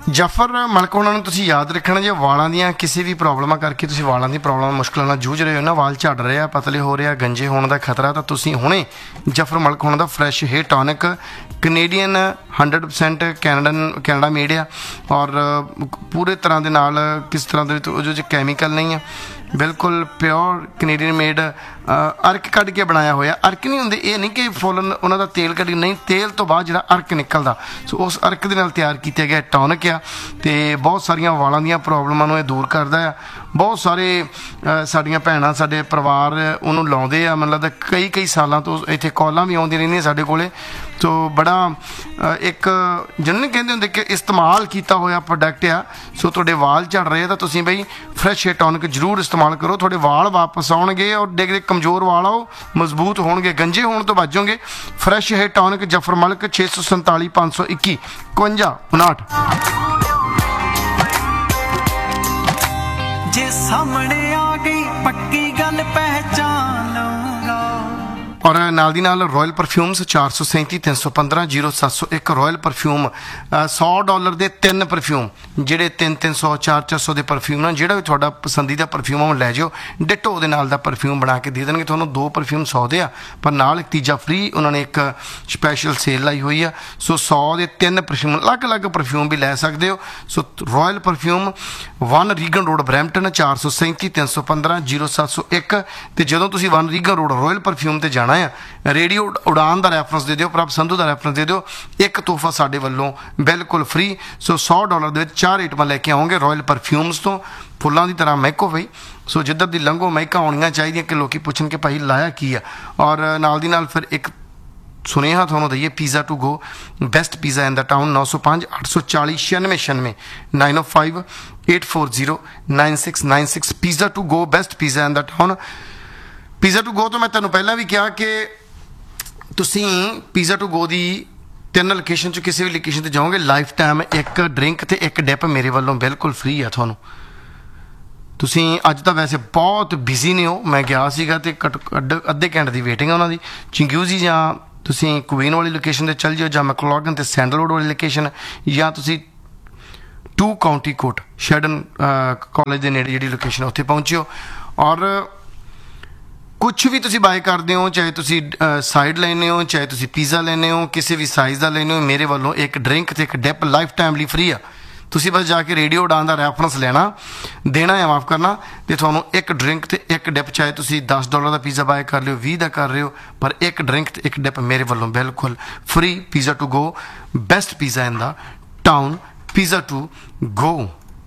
ਜਫਰ ਮਲਕ ਉਹਨਾਂ ਨੂੰ ਤੁਸੀਂ ਯਾਦ ਰੱਖਣਾ, ਜੇ ਵਾਲਾਂ ਦੀਆਂ ਕਿਸੇ ਵੀ ਪ੍ਰੋਬਲਮਾਂ ਕਰਕੇ ਤੁਸੀਂ ਵਾਲਾਂ ਦੀ ਪ੍ਰੋਬਲਮ ਮੁਸ਼ਕਲਾਂ ਨਾਲ ਜੂਝ ਰਹੇ ਹੋ ਨਾ, ਵਾਲ ਝੜ ਰਹੇ ਆ, ਪਤਲੇ ਹੋ ਰਹੇ ਆ, ਗੰਜੇ ਹੋਣ ਦਾ ਖਤਰਾ, ਤਾਂ ਤੁਸੀਂ ਹੁਣੇ ਜਫਰ ਮਲਕ ਉਹਨਾਂ ਦਾ fresh hair tonic Canadian 100% Canada made ਆ, ਔਰ ਪੂਰੇ ਤਰ੍ਹਾਂ ਦੇ ਨਾਲ ਕਿਸ ਤਰ੍ਹਾਂ ਦੇ ਉਹਦੇ 'ਚ ਕੈਮੀਕਲ ਨਹੀਂ ਆ, ਬਿਲਕੁਲ ਪਿਓਰ ਕੈਨੇਡੀਅਨ ਮੇਡ, ਅਰਕ ਕੱਢ ਕੇ ਬਣਾਇਆ ਹੋਇਆ। ਅਰਕ ਨਹੀਂ ਹੁੰਦੇ, ਇਹ ਨਹੀਂ ਕਿ ਫੁੱਲ ਉਹਨਾਂ ਦਾ ਤੇਲ ਕੱਢ, ਨਹੀਂ, ਤੇਲ ਤੋਂ ਬਾਅਦ ਜਿਹੜਾ ਅਰਕ ਨਿਕਲਦਾ, ਸੋ ਉਸ ਅਰਕ ਦੇ ਨਾਲ ਤਿਆਰ ਕੀਤਾ ਗਿਆ ਟੌਨਿਕ ਆ, ਅਤੇ ਬਹੁਤ ਸਾਰੀਆਂ ਵਾਲਾਂ ਦੀਆਂ ਪ੍ਰੋਬਲਮਾਂ ਨੂੰ ਇਹ ਦੂਰ ਕਰਦਾ ਆ। ਬਹੁਤ ਸਾਰੇ ਸਾਡੀਆਂ ਭੈਣਾਂ, ਸਾਡੇ ਪਰਿਵਾਰ ਉਹਨੂੰ ਲਾਉਂਦੇ ਆ, ਮਤਲਬ ਕਈ ਸਾਲਾਂ ਤੋਂ ਇੱਥੇ ਕਾਲਾਂ ਵੀ ਆਉਂਦੀਆਂ ਰਹਿੰਦੀਆਂ ਸਾਡੇ ਕੋਲ। ਸੋ ਬੜਾ ਇੱਕ ਜਿਹਨੂੰ ਨਹੀਂ ਕਹਿੰਦੇ ਹੁੰਦੇ ਕਿ ਇਸਤੇਮਾਲ ਕੀਤਾ ਹੋਇਆ ਪ੍ਰੋਡਕਟ ਆ। ਸੋ ਤੁਹਾਡੇ ਵਾਲ ਝੜ ਰਹੇ ਤਾਂ ਤੁਸੀਂ ਬਈ ਫਰੈਸ਼ ਹੇਅਰ ਟੌਨਿਕ ਜ਼ਰੂਰ ਇਸਤੇਮਾਲ ਕਰੋ, ਤੁਹਾਡੇ ਵਾਲ ਵਾਪਸ ਆਉਣਗੇ, ਔਰ ਦੇਖਦੇ ਕਮਜ਼ੋਰ ਵਾਲ ਆਓ ਮਜ਼ਬੂਤ ਹੋਣਗੇ, ਗੰਜੇ ਹੋਣ ਤੋਂ ਬਚੋਗੇ। ਫਰੈਸ਼ ਹੇਅਰ ਟੌਨਿਕ ਜਫਰ ਮਲਕ 647 521 5159। ਜੇ ਸਾਹਮਣੇ ਆ ਗਈ ਪੱਕੀ ਗੱਲ ਪਹਿਚਾਨ ਲਊਂਗਾ। ਔਰ ਨਾਲ ਦੀ ਨਾਲ ਰਾਇਲ ਪਰਫਿਊਮਸ 437 315 0701 ਰਾਇਲ ਪਰਫਿਊਮ $100 ਦੇ 3 ਪਰਫਿਊਮ, ਜਿਹੜੇ 300 400 ਦੇ ਪਰਫਿਊਮ ਨਾਲ ਜਿਹੜਾ ਵੀ ਤੁਹਾਡਾ ਪਸੰਦੀਦਾ ਪਰਫਿਊਮ ਉਹ ਲੈ ਜਾਓ, ਡਿਟੋ ਉਹਦੇ ਨਾਲ ਦਾ ਪਰਫਿਊਮ ਬਣਾ ਕੇ ਦੇ ਦੇਣਗੇ ਤੁਹਾਨੂੰ। 2 ਪਰਫਿਊਮ 100 ਦੇ ਆ, ਪਰ ਨਾਲ ਇੱਕ ਤੀਜਾ ਫ੍ਰੀ ਉਹਨਾਂ ਨੇ ਇੱਕ ਸਪੈਸ਼ਲ ਸੇਲ ਲਾਈ ਹੋਈ ਆ। ਸੋ 100 ਦੇ 3 ਪਰਫਿਊਮ, ਅਲੱਗ-ਅਲੱਗ ਪਰਫਿਊਮ ਵੀ ਲੈ ਸਕਦੇ ਹੋ। ਸੋ royal perfume 1 Reagan road Brampton 437 315 0701। ਅਤੇ ਜਦੋਂ ਤੁਸੀਂ 1 ਰੀਗਨ ਰੋਡ ਰਾਇਲ ਪਰਫਿਊਮ 'ਤੇ ਜਾਣਾ ਆ, ਰੇਡੀਓ ਉਡਾਨ ਦਾ ਰੈਫਰੈਂਸ ਦੇ ਦਿਓ, ਪ੍ਰਭ ਸੰਧੂ ਦਾ ਰੈਫਰੈਂਸ ਦੇ ਦਿਓ, ਇੱਕ ਤੋਹਫਾ ਸਾਡੇ ਵੱਲੋਂ ਬਿਲਕੁਲ ਫ੍ਰੀ। ਸੋ $100 ਦੇ ਵਿੱਚ 4 ਆਈਟਮਾਂ ਲੈ ਕੇ ਆਓਗੇ ਰਾਇਲ ਪਰਫਿਊਮਸ ਤੋਂ, ਫੁੱਲਾਂ ਦੀ ਤਰ੍ਹਾਂ ਮਹਿਕੋ ਬਈ। ਸੋ ਜਿੱਧਰ ਦੀ ਲੰਘੋ ਮਹਿਕਾਂ ਆਉਣੀਆਂ ਚਾਹੀਦੀਆਂ ਕਿ ਲੋਕੀ ਪੁੱਛਣ ਕਿ ਭਾਈ ਲਾਇਆ ਕੀ ਆ। ਔਰ ਨਾਲ ਦੀ ਨਾਲ ਫਿਰ ਇੱਕ ਸੁਨੇਹਾ ਤੁਹਾਨੂੰ ਦਈਏ, pizza to go, best pizza in the town, 905 840 9696 905 840 9696। Pizza to go, best pizza in the town. Pizza to go ਤੋਂ ਮੈਂ ਤੁਹਾਨੂੰ ਪਹਿਲਾਂ ਵੀ ਕਿਹਾ ਕਿ ਤੁਸੀਂ pizza to go the 3 location 'ਚ ਕਿਸੇ ਵੀ ਲੋਕੇਸ਼ਨ 'ਤੇ ਜਾਓਗੇ, ਲਾਈਫ ਟਾਈਮ ਇੱਕ ਡਰਿੰਕ ਅਤੇ ਇੱਕ ਡਿਪ ਮੇਰੇ ਵੱਲੋਂ ਬਿਲਕੁਲ ਫ੍ਰੀ ਆ ਤੁਹਾਨੂੰ। ਤੁਸੀਂ ਅੱਜ ਤਾਂ ਵੈਸੇ ਬਹੁਤ ਬਿਜ਼ੀ ਨੇ ਹੋ, ਮੈਂ ਗਿਆ ਸੀਗਾ ਅਤੇ ਅੱਧੇ ਘੰਟੇ ਦੀ ਵੇਟਿੰਗ ਆ ਉਹਨਾਂ ਦੀ। ਚਿੰਗਿਊਜ਼ੀ ਜਾਂ ਤੁਸੀਂ ਕੁਈਨ ਵਾਲੀ ਲੋਕੇਸ਼ਨ 'ਤੇ ਚੱਲ ਜਾਓ, ਜਾਂ ਮੈਕਲੋਗਨ ਅਤੇ ਸੈਂਡਲਵੁੱਡ ਵਾਲੀ ਲੋਕੇਸ਼ਨ, ਜਾਂ ਤੁਸੀਂ 2 ਕਾਉਂਟੀ ਕੋਟ ਸ਼ੈਡਨ ਕਾਲਜ ਦੇ ਨੇੜੇ ਜਿਹੜੀ ਲੋਕੇਸ਼ਨ ਉੱਥੇ ਪਹੁੰਚਿਓ। ਔਰ ਕੁਛ ਵੀ ਤੁਸੀਂ ਬਾਏ ਕਰਦੇ ਹੋ, ਚਾਹੇ ਤੁਸੀਂ ਸਾਈਡ ਲੈਂਦੇ ਹੋ, ਚਾਹੇ ਤੁਸੀਂ ਪੀਜ਼ਾ ਲੈਂਦੇ ਹੋ, ਕਿਸੇ ਵੀ ਸਾਈਜ਼ ਦਾ ਲੈਂਦੇ ਹੋ, ਮੇਰੇ ਵੱਲੋਂ ਇੱਕ ਡਰਿੰਕ ਅਤੇ ਇੱਕ ਡਿਪ ਲਾਈਫ ਟਾਈਮ ਲਈ ਫ੍ਰੀ ਆ। ਤੁਸੀਂ ਬਸ ਜਾ ਕੇ ਰੇਡੀਓ ਉਡਾਨ ਦਾ ਰੈਫਰੈਂਸ ਦੇਣਾ ਹੈ, ਮਾਫ ਕਰਨਾ, ਅਤੇ ਤੁਹਾਨੂੰ ਇੱਕ ਡਰਿੰਕ ਅਤੇ ਇੱਕ ਡਿਪ, ਚਾਹੇ ਤੁਸੀਂ $10 ਦਾ ਪੀਜ਼ਾ ਬਾਏ ਕਰ ਲਿਓ, 20 ਦਾ ਕਰ ਰਹੇ ਹੋ, ਪਰ ਇੱਕ ਡਰਿੰਕ ਅਤੇ ਇੱਕ ਡਿਪ ਮੇਰੇ ਵੱਲੋਂ ਬਿਲਕੁਲ free. Pizza to go, best pizza in the town, pizza to go.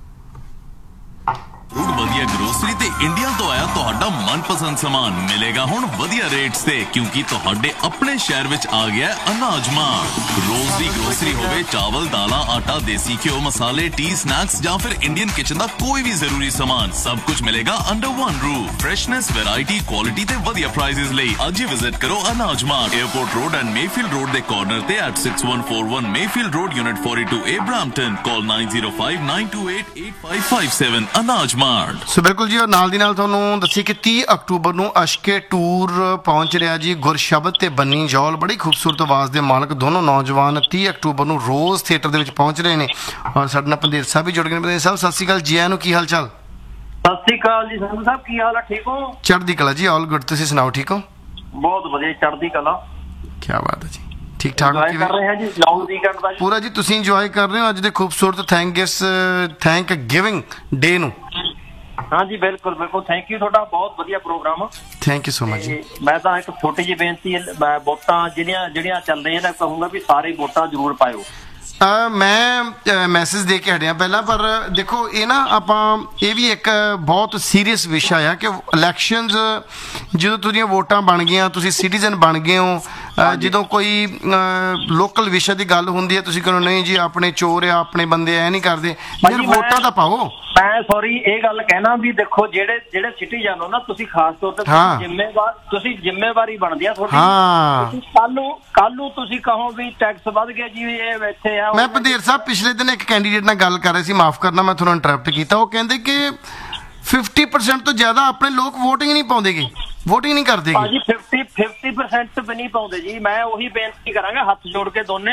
Food ਵਧੀਆ ਗਰੋਸਰੀ ਤੇ ਇੰਡੀਆ ਤੋਂ ਆਇਆ ਤੁਹਾਡਾ ਮਨਪਸੰਦ ਸਾਮਾਨ ਮਿਲੇਗਾ ਹੁਣ ਵਧੀਆ ਰੇਟਸ ਤੇ, ਕਿਉਂਕਿ ਤੁਹਾਡੇ ਆਪਣੇ ਸ਼ਹਿਰ ਵਿੱਚ ਆ ਗਿਆ ਅਨਾਜ ਮਾਰਟ। ਰੋਜ਼ ਦੀ ਗਰੋਸਰੀ ਹੋਵੇ, ਚਾਵਲ, ਦਾਲਾਂ, ਆਟਾ, ਦੇਸੀ ਘਿਓ, ਮਸਾਲੇ, ਟੀ, ਸਨੈਕਸ ਜਾਂ ਫਿਰ ਇੰਡੀਅਨ ਕਿਚਨ ਦਾ ਕੋਈ ਵੀ ਜ਼ਰੂਰੀ ਸਾਮਾਨ, ਸਭ ਕੁਝ ਮਿਲੇਗਾ under one roof. Freshness, variety, quality ਤੇ ਵਧੀਆ ਪ੍ਰਾਈਸਿਸ ਲਈ ਅੱਜ ਹੀ ਵਿਜ਼ਿਟ ਕਰੋ ਅਨਾਜ mart, airport road and Mayfield road ਦੇ ਕਾਰਨਰ ਤੇ at 6141 Mayfield road, unit 42A, Brampton. ਕਾਲ 9059288557। ਅਨਾਜ ਮਾਰਟ। ਸੋ ਬਿਲਕੁਲ ਜੀ, ਔਰ ਨਾਲ ਦੀ ਨਾਲ ਤੁਹਾਨੂੰ ਦੱਸੀ ਕਿ 30 ਅਕਤੂਬਰ ਨੂੰ ਅਸ਼ਕੇ ਟੂਰ ਪਹੁੰਚ ਰਿਹਾ ਜੀ। ਗੁਰਸ਼ਬਦ ਤੇ ਬੰਨੀ ਜੌਲ, ਬੜੀ ਖੂਬਸੂਰਤ ਆਵਾਜ਼ ਦੇ ਮਾਲਕ ਦੋਨੋਂ ਨੌਜਵਾਨ 30 ਅਕਤੂਬਰ ਨੂੰ ਰੋਜ਼ ਥੀਏਟਰ ਦੇ ਵਿੱਚ ਪਹੁੰਚ ਰਹੇ ਨੇ। ਔਰ ਸਾਡੇ ਨਾਲ ਪੰਦੇਰ ਸਾਹਿਬ ਵੀ ਜੁੜ ਗਏ ਨੇ। ਪੰਦੇਰ ਸਾਹਿਬ ਸਤਿ ਸ਼੍ਰੀ ਅਕਾਲ ਜੀ, ਆਇਆਂ ਨੂੰ, ਕੀ ਹਾਲ ਚਾਲ? ਸਤਿ ਸ਼੍ਰੀ ਅਕਾਲ ਜੀ ਸੰਧੂ ਸਾਹਿਬ, ਕੀ ਹਾਲ ਆ? ਠੀਕ ਹੋ? ਚੜ੍ਹਦੀ ਕਲਾ ਜੀ, ਆਲ ਗੁੱਡ। ਤੁਸੀਂ ਸੁਣਾਓ, ਠੀਕ ਹੋ? ਬਹੁਤ ਵਧੀਆ, ਚੜ੍ਹਦੀ ਕਲਾ। ਕੀ ਬਾਤ ਹੈ ਜੀ, ਠੀਕ ਠਾਕ ਕਰ ਰਹੇ ਹਾਂ ਜੀ ਲੌਂਗ ਵੀਕਐਂਡ ਦਾ ਪੂਰਾ ਜੀ। ਤੁਸੀਂ ਇੰਜੋਏ ਕਰ ਰਹੇ ਹੋ ਅੱਜ ਦੇ ਖੂਬਸੂਰਤ ਥੈਂਕ ਗਿਵਿੰਗ ਡੇ ਨੂੰ? ਹਾਂਜੀ ਬਿਲਕੁਲ ਬਿਲਕੁਲ, ਥੈਂਕ ਯੂ, ਤੁਹਾਡਾ ਬਹੁਤ ਵਧੀਆ programme. Thank you so much ਜੀ। ਮੈਂ ਤਾਂ ਇੱਕ ਛੋਟੀ ਜਿਹੀ ਬੇਨਤੀ, ਵੋਟਾਂ ਜਿਹੜੀਆਂ ਚੱਲ ਰਹੀਆਂ ਤਾਂ ਕਹੂੰਗਾ ਵੀ ਸਾਰੇ ਵੋਟਾਂ ਜ਼ਰੂਰ ਪਾਇਓ। ਮੈਂ ਮੈਸੇਜ ਦੇ ਕੇ ਹਟਿਆ ਪਹਿਲਾਂ, ਪਰ ਦੇਖੋ ਇਹ ਨਾ ਆਪਾਂ ਇਹ ਵੀ ਇੱਕ ਬਹੁਤ ਸੀਰੀਅਸ ਵਿਸ਼ਾ ਆ ਕਿ ਇਲੈਕਸ਼ਨਸ ਜਦੋਂ ਤੁਹਾਡੀਆਂ ਵੋਟਾਂ ਬਣ ਗਈਆਂ, ਤੁਸੀਂ ਸਿਟੀਜ਼ਨ ਬਣ ਗਏ ਹੋ, ਜਦੋਂ ਕੋਈ ਲੋਕਲ ਵਿਸ਼ੇ ਦੀ ਗੱਲ ਹੁੰਦੀ ਹੈ ਤੁਸੀਂ ਕਹਿੰਦੇ ਨਹੀਂ ਜੀ ਆਪਣੇ ਚੋਰ ਆ, ਆਪਣੇ ਬੰਦੇ ਐ ਨਹੀਂ ਕਰਦੇ, ਯਾਰ ਵੋਟਾਂ ਤਾਂ ਪਾਓ। ਮੈਂ ਸੌਰੀ ਇਹ ਗੱਲ ਕਹਿਣਾ ਵੀ ਦੇਖੋ ਜਿਹੜੇ ਸਿਟੀਜ਼ਨ ਹੋ ਨਾ, ਤੁਸੀਂ ਖਾਸ ਤੌਰ ਤੇ ਤੁਸੀਂ ਜ਼ਿੰਮੇਵਾਰੀ ਬਣਦੀ ਆ ਤੁਹਾਡੀ। ਕੱਲ ਨੂੰ ਤੁਸੀਂ ਕਹੋ ਵੀ ਟੈਕਸ ਵੱਧ ਗਿਆ ਜੀ, ਇਹ ਇੱਥੇ ਆ। ਮੈਂ ਪੰਦੇਰ ਸਾਹਿਬ ਪਿਛਲੇ ਦਿਨ ਇੱਕ ਕੈਂਡੀਡੇਟ ਨਾਲ ਗੱਲ ਕਰ ਰਹੀ ਸੀ, ਮਾਫ ਕਰਨਾ ਮੈਂ ਤੁਹਾਨੂੰ ਇੰਟਰਪਟ ਕੀਤਾ। ਉਹ ਕਹਿੰਦੇ ਕਿ 50% ਤੋਂ ਜ਼ਿਆਦਾ ਆਪਣੇ ਲੋਕ ਵੋਟਿੰਗ ਨਹੀਂ ਪਾਉਂਦੇਗੇ, ਵੋਟਿੰਗ ਨਹੀਂ ਕਰਦੇ। 50% ਵੀ ਨਹੀਂ ਪਾਉਂਦੇ ਜੀ। ਮੈਂ ਉਹੀ ਬੇਨਤੀ ਕਰਾਂਗਾ, ਹੱਥ ਜੋੜ ਕੇ ਦੋਨੇ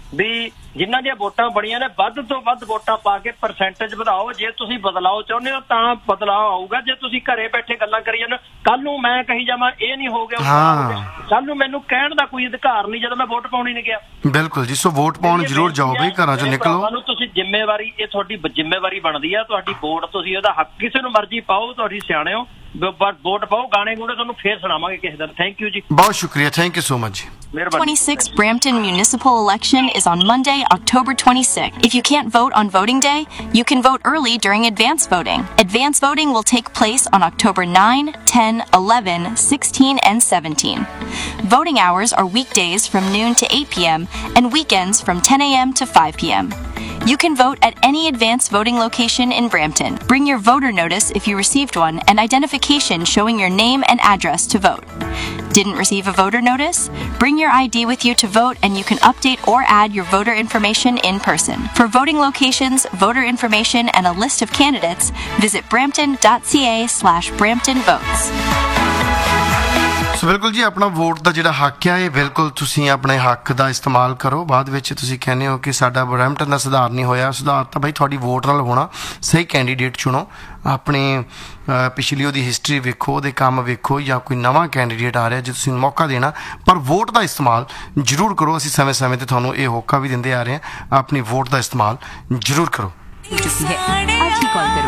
ਵੀ ਜਿਨ੍ਹਾਂ ਦੀਆਂ ਵੋਟਾਂ ਬਣੀਆਂ ਨੇ ਵੱਧ ਤੋਂ ਵੱਧ ਵੋਟਾਂ ਪਾ ਕੇ ਪਰਸੈਂਟੇਜ ਵਧਾਓ। ਜੇ ਤੁਸੀਂ ਬਦਲਾਓ ਚਾਹੁੰਦੇ ਹੋ ਤਾਂ ਬਦਲਾਅ ਆਊਗਾ। ਜੇ ਤੁਸੀਂ ਘਰੇ ਬੈਠੇ ਗੱਲਾਂ ਕਰੀ ਜਾਂਦੇ ਕੱਲ ਨੂੰ ਮੈਂ ਕਹੀ ਜਾਵਾਂ ਇਹ ਨਹੀਂ ਹੋ ਗਿਆ, ਕੱਲ ਨੂੰ ਮੈਨੂੰ ਕਹਿਣ ਦਾ ਕੋਈ ਅਧਿਕਾਰ ਨਹੀਂ ਜਦੋਂ ਮੈਂ ਵੋਟ ਪਾਉਣੀ ਨਹੀਂ ਗਿਆ। ਬਿਲਕੁਲ ਜੀ, ਸੋ ਵੋਟ ਪਾਉਣ ਜ਼ਰੂਰ ਜਾਓ ਬਈ, ਘਰਾਂ ਚੋਂ ਨਿਕਲੋ। ਤੁਸੀਂ ਜ਼ਿੰਮੇਵਾਰੀ, ਇਹ ਤੁਹਾਡੀ ਜ਼ਿੰਮੇਵਾਰੀ ਬਣਦੀ ਆ, ਤੁਹਾਡੀ ਵੋਟ ਤੁਸੀਂ ਉਹਦਾ ਹੱਕ ਕਿਸੇ ਨੂੰ ਮਰਜ਼ੀ ਪਾਓ, ਤੁਹਾਡੀ ਸਿਆਣੇ ਹੋ, ਵੋਟ ਪਾਓ। ਗਾਣੇ ਗੂੜੇ ਤੁਹਾਨੂੰ ਫੇਰ ਸੁਣਾਵਾਂਗੇ ਕਿਸੇ ਦਿਨ। ਥੈਂਕ ਯੂ ਜੀ, ਬਹੁਤ ਸ਼ੁਕਰੀਆ, ਥੈਂਕ ਯੂ ਸੋ ਮਚ ਜੀ। 26th Brampton municipal election is on Monday, October 26th. If you can't vote on voting day, you can vote early during advance voting. Advance voting will take place on October 9, 10, 11, 16, and 17. Voting hours are weekdays from noon to 8 p.m. and weekends from 10 a.m. to 5 p.m. You can vote at any advance voting location in Brampton. Bring your voter notice if you received one and identification showing your name and address to vote. Didn't receive a voter notice? Bring your ID with you to vote and you can update or add your voter information in person. For voting locations, voter information, and a list of candidates, visit brampton.ca/BramptonVotes. ਸੋ ਬਿਲਕੁਲ ਜੀ, ਆਪਣਾ vote ਦਾ ਜਿਹੜਾ ਹੱਕ ਆ ਇਹ ਬਿਲਕੁਲ ਤੁਸੀਂ ਆਪਣੇ ਹੱਕ ਦਾ ਇਸਤੇਮਾਲ ਕਰੋ। ਬਾਅਦ ਵਿੱਚ ਤੁਸੀਂ ਕਹਿੰਦੇ ਹੋ ਕਿ ਸਾਡਾ ਬਰੈਂਪਟਨ ਦਾ ਸੁਧਾਰ ਨਹੀਂ ਹੋਇਆ, ਸੁਧਾਰ ਤਾਂ ਬਈ ਤੁਹਾਡੀ ਵੋਟ ਨਾਲ ਹੋਣਾ। ਸਹੀ ਕੈਂਡੀਡੇਟ ਚੁਣੋ, ਆਪਣੇ ਪਿਛਲੀ ਉਹਦੀ ਹਿਸਟਰੀ ਵੇਖੋ, ਉਹਦੇ ਕੰਮ ਵੇਖੋ, ਜਾਂ ਕੋਈ ਨਵਾਂ ਕੈਂਡੀਡੇਟ ਆ ਰਿਹਾ ਜੇ ਤੁਸੀਂ ਮੌਕਾ ਦੇਣਾ, ਪਰ ਵੋਟ ਦਾ ਇਸਤੇਮਾਲ ਜ਼ਰੂਰ ਕਰੋ। ਅਸੀਂ ਸਮੇਂ-ਸਮੇਂ ਤੇ ਤੁਹਾਨੂੰ ਇਹ ਹੋਕਾ ਵੀ ਦਿੰਦੇ ਆ ਰਹੇ ਹਾਂ, ਆਪਣੀ ਵੋਟ ਦਾ ਇਸਤੇਮਾਲ ਜ਼ਰੂਰ ਕਰੋ। आज ही कॉल करो।